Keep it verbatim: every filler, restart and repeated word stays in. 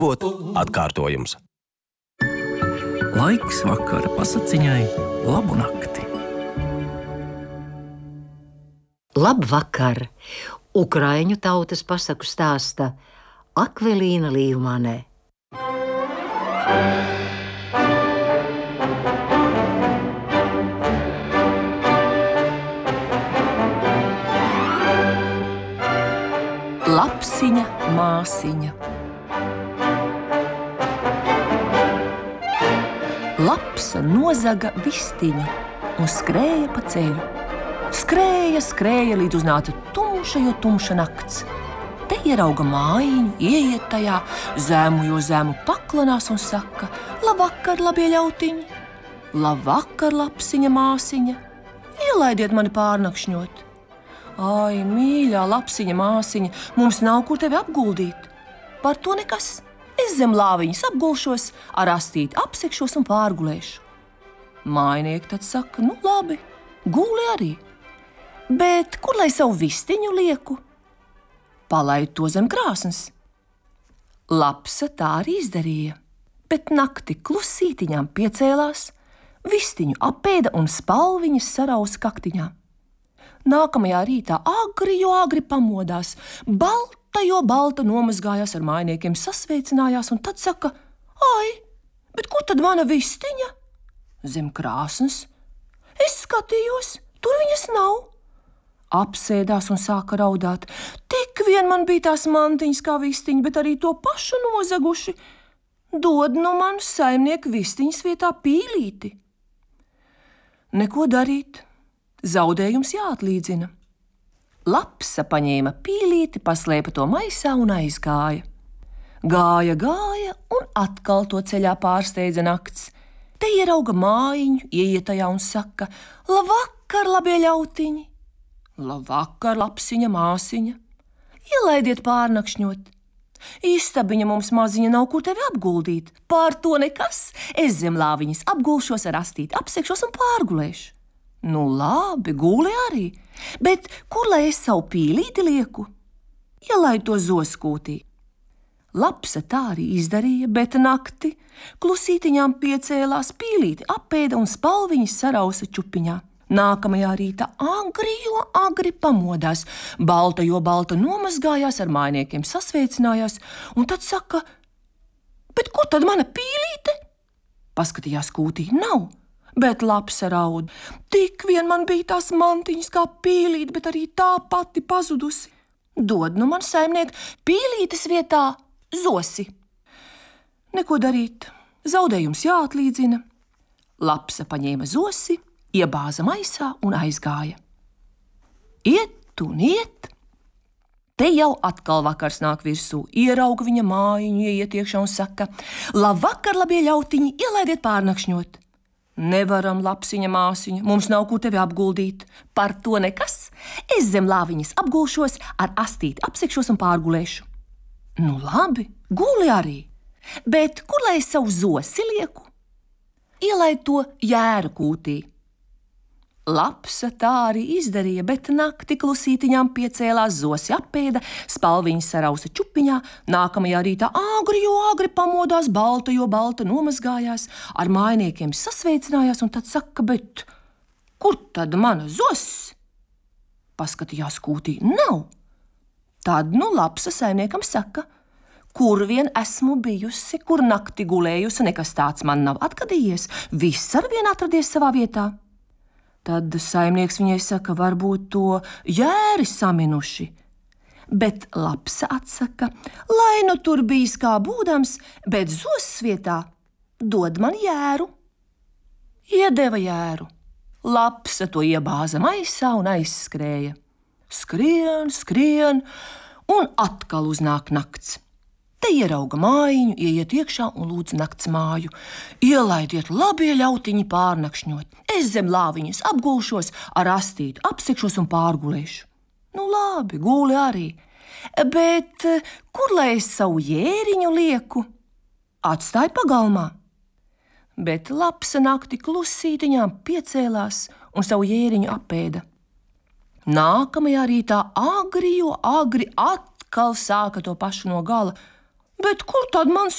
Ot atkārtojums. Laiks vakara pasaciņai, labu nakti. Labvakar! Ukraiņu tautas pasaku stāsta Akvelīna Līvmanē. Lapsiņa māsiņa. Lapsa nozaga vistiņu un skrēja pa ceļu. Skrēja, skrēja, līdz uznāca tumša, jo tumša nakts. Te ierauga mājiņu, ieiet tajā, zēmu, jo zēmu paklanās un saka: Labvakar, labie ļautiņi! Labvakar, lapsiņa māsiņa! Ielaidiet mani pārnakšņot! Ai, mīļā lapsiņa māsiņa, mums nav kur tevi apguldīt. Par to nekas. Es zem lāviņas apgulšos, ar astīti apsekšos un pārgulēšu. Mājnieki tad saka: Nu labi, guli arī. Bet kur lai savu vistiņu lieku? Palaid to zem krāsnes. Lapsa tā arī izdarīja, bet nakti klusītiņām piecēlās, vistiņu apēda un spalviņas sarausa kaktiņā. Nākamajā rītā agri, jo agri pamodās, balta, jo balta nomazgājās ar mājniekiem, sasveicinājās un tad saka: Ai, bet kur tad mana vistiņa? Zem krāsnes. Es skatījos, tur viņas nav. Apsēdās un sāka raudāt. Tik vien man bija tās mantiņas kā vistiņa, bet arī to pašu nozaguši. Dod nu man saimnieku vistiņas vietā pīlīti. Neko darīt. Zaudējums jāatlīdzina. Lapsa paņēma pīlīti, paslēpa to maisā un aizgāja. Gāja, gāja un atkal to ceļā pārsteidza nakts. Te ierauga mājiņu, ieiet tajā un saka: Labvakar, labie ļautiņi! Labvakar, lapsiņa māsiņa! Ielaidiet pārnakšņot! Istabiņa mums maziņa, nav kur tevi apguldīt. Pār to nekas. Es zem lāviņas apgulšos, ar astīti apsekšos un pārgulēšu. Nu labi, guli arī, bet kur lai es savu pīlīti lieku? Ielaid to zoskūtī. Lapsa tā arī izdarīja, bet nakti klusītiņām piecēlās, pīlīti apēda un spalviņas sarausa čupiņā. Nākamajā rītā agri, jo agri pamodās, balta, jo balta nomazgājās, ar mājniekiem sasveicinājās un tad saka: Bet kur tad mana pīlīte? Paskatījās kūtī, nav. Bet lapsa raud. Tik vien man bija tās mantiņas kā pīlīte, bet arī tā pati pazudusi. Dod nu man saimniek pīlītes vietā zosi. Neko darīt. Zaudējums jāatlīdzina. Lapsa paņēma zosi, iebāza maisā un aizgāja. Iet un iet. Te jau atkal vakars nāk virsū. Ierauga viņa mājiņu, ieiet iekšā un saka: Labvakar, labie ļautiņi, ielaidiet pārnakšņot! Nevaram, lapsiņa māsiņa, mums nav kur tevi apguldīt. Par to nekas. Es zem lāviņas apgulšos, ar astīti apsekšos un pārgulēšu. Nu labi, guli arī. Bet kur lai es savu zosi lieku? Ielaid to jēru kūtī. Lapsa tā arī izdarīja, bet nakti klusītiņām piecēlās, zosi apēda, spalviņas sarausa čupiņā. Nākamajā rītā agri, jo agri pamodās, balta, jo balta nomazgājās, ar mājniekiem sasveicinājās un tad saka: Bet kur tad mana zoss? Paskatījās kūtī, nav. Tad nu lapsa saimniekam saka: Kur vien esmu bijusi, kur nakti gulējusi, nekas tāds man nav atgadījies, viss ar vien atradies savā vietā. Tad saimnieks viņai saka: Varbūt to jēri saminuši. Bet lapsa atsaka: Lai nu tur bijis kā būdams, bet zosis vietā dod man jēru. Iedeva jēru. Lapsa to iebāza maisā un aizskrēja. Skrien, skrien, un atkal uznāk nakts. Te ierauga mājiņu, ieiet iekšā un lūdz nakts māju. Ielaidiet, labie ļautiņi, pārnakšņot. Es zem lāviņas apgulšos, ar astīti apsekšos un pārgulēšu. Nu labi, guli arī. Bet kur lai es savu jēriņu lieku? Atstāj pagalmā. Bet lapsa nakti klusītiņām piecēlās un savu jēriņu apēda. Nākamajā rītā agri, jo agri atkal sāka to pašu no gala. Bet kur tad mans